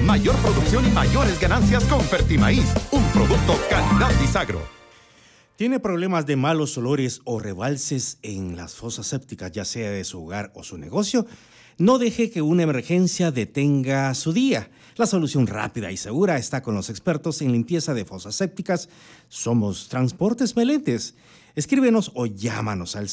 Mayor producción y mayores ganancias con Fertimaíz, un producto calidad Disagro. ¿Tiene problemas de malos olores o rebalses en las fosas sépticas, ya sea de su hogar o su negocio? No deje que una emergencia detenga su día. La solución rápida y segura está con los expertos en limpieza de fosas sépticas. Somos Transportes Melentes. Escríbenos o llámanos al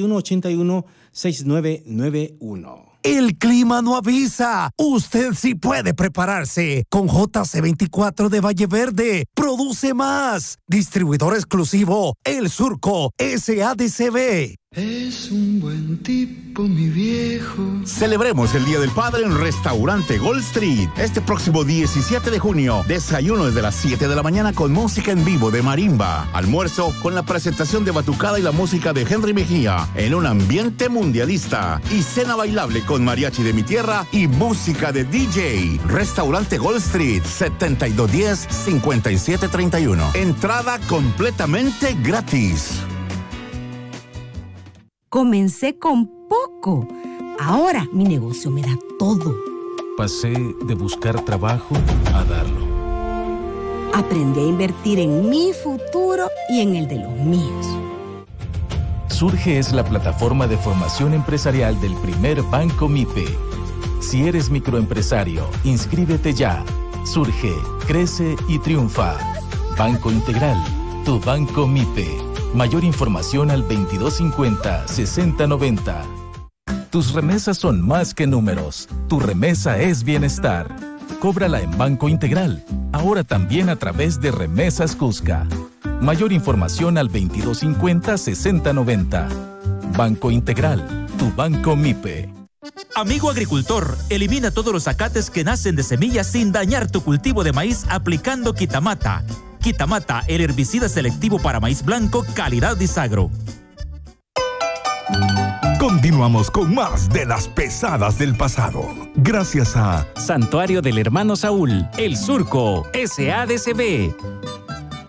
6181-6991. El clima no avisa. Usted sí puede prepararse. Con JC24 de Valle Verde. Produce más. Distribuidor exclusivo. El Surco. SADCB. Es un buen tipo, mi viejo. Celebremos el Día del Padre en Restaurante Gold Street. Este próximo 17 de junio, desayuno desde las 7 de la mañana con música en vivo de marimba. Almuerzo con la presentación de batucada y la música de Henry Mejía en un ambiente mundialista. Y cena bailable con mariachi de mi tierra y música de DJ. Restaurante Gold Street, 7210-5731. Entrada completamente gratis. Comencé con poco. Ahora mi negocio me da todo. Pasé de buscar trabajo a darlo. Aprendí a invertir en mi futuro y en el de los míos. Surge es la plataforma de formación empresarial del primer Banco MIPE. Si eres microempresario, inscríbete ya. Surge, crece y triunfa. Banco Integral, tu Banco MIPE. Mayor información al 2250-6090. Tus remesas son más que números. Tu remesa es bienestar. Cóbrala en Banco Integral. Ahora también a través de Remesas Cusca. Mayor información al 2250-6090. Banco Integral, tu Banco MIPE. Amigo agricultor, elimina todos los acates que nacen de semillas sin dañar tu cultivo de maíz aplicando Quitamata. Quitamata, el herbicida selectivo para maíz blanco, calidad Disagro. Continuamos con más de las pesadas del pasado. Gracias a Santuario del Hermano Saúl, El Surco, SADCB.